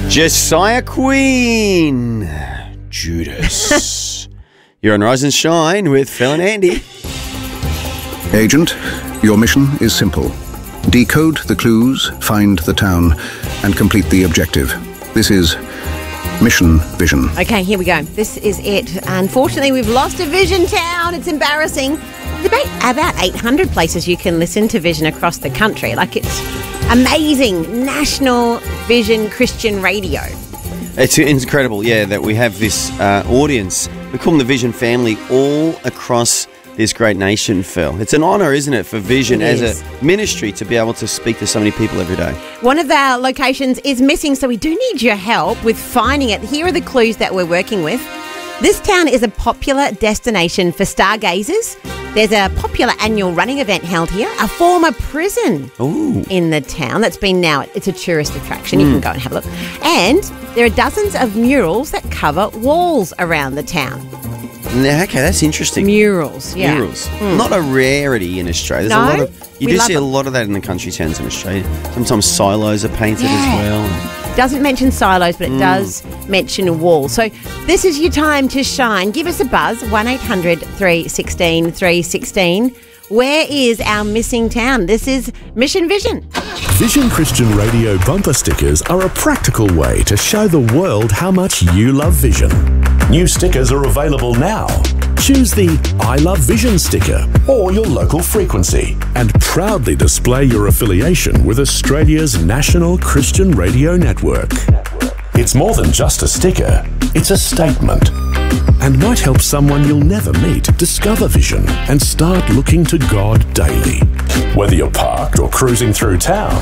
Josiah Queen, Judas. You're on Rise and Shine with Phil and Andy. Agent, your mission is simple. Decode the clues, find the town, and complete the objective. This is Mission Vision. Okay, here we go. This is it. Unfortunately, we've lost a Vision town. It's embarrassing. There's about 800 places you can listen to Vision across the country. Like, it's amazing. National Vision Christian Radio. It's incredible, yeah, that we have this audience. We call them the Vision family all across this great nation, Phil. It's an honour, isn't it, for Vision as a ministry to be able to speak to so many people every day. One of our locations is missing, so we do need your help with finding it. Here are the clues that we're working with. This town is a popular destination for stargazers. There's a popular annual running event held here, a former prison in the town that's been now, it's a tourist attraction. You can go and have a look. And there are dozens of murals that cover walls around the town. Okay, that's interesting. Murals, yeah. Murals. Not a rarity in Australia. There's a lot of, you do see a lot of that in the country towns in Australia. Sometimes silos are painted as well. Doesn't mention silos, but it does mention walls. So this is your time to shine. Give us a buzz, 1800 316 316. Where is our missing town? This is Mission Vision. Vision Christian Radio bumper stickers are a practical way to show the world how much you love Vision. New stickers are available now. Choose the I Love Vision sticker or your local frequency and proudly display your affiliation with Australia's national Christian radio network. It's more than just a sticker, it's a statement and might help someone you'll never meet discover Vision and start looking to God daily. Whether you're parked or cruising through town,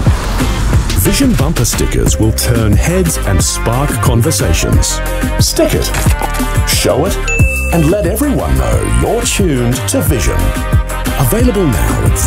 Vision bumper stickers will turn heads and spark conversations. Stick it, show it, and let everyone know you're tuned to Vision. Available now at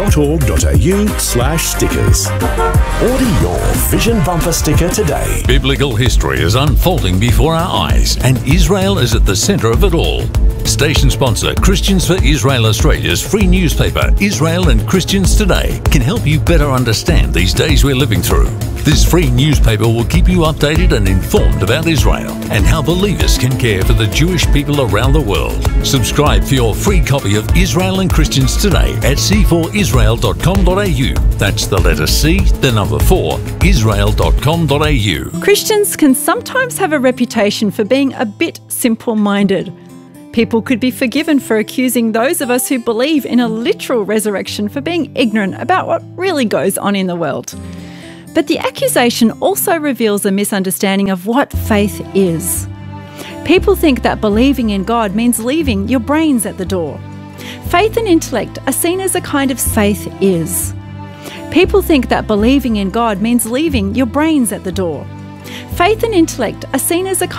vision.org.au/stickers. Order your Vision bumper sticker today. Biblical history is unfolding before our eyes, and Israel is at the centre of it all. Station sponsor Christians for Israel Australia's free newspaper, Israel and Christians Today, can help you better understand these days we're living through. This free newspaper will keep you updated and informed about Israel and how believers can care for the Jewish people around the world. Subscribe for your free copy of Israel and Christians Today at c4israel.com.au. That's the letter C, the number 4, israel.com.au. Christians can sometimes have a reputation for being a bit simple-minded. People could be forgiven for accusing those of us who believe in a literal resurrection for being ignorant about what really goes on in the world. But the accusation also reveals a misunderstanding of what faith is. People think that believing in God means leaving your brains at the door. Faith and intellect are seen as a kind of faith is. People think that believing in God means leaving your brains at the door. Faith and intellect are seen as a